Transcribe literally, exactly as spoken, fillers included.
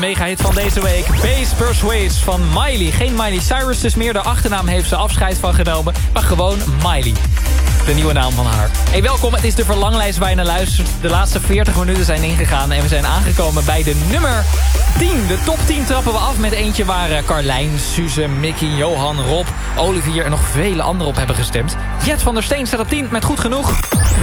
Mega-hit van deze week. Bass Persuades van Miley. Geen Miley Cyrus dus meer. De achternaam heeft ze afscheid van genomen. Maar gewoon Miley. De nieuwe naam van haar. Hey, welkom. Het is de verlanglijst waar je naar luistert. De laatste veertig minuten zijn ingegaan. En we zijn aangekomen bij de nummer tien. De top tien trappen we af met eentje waar Carlijn, Suze, Mickey, Johan, Rob, Olivier en nog vele anderen op hebben gestemd. Jet van der Steen staat op tien met Goed Genoeg.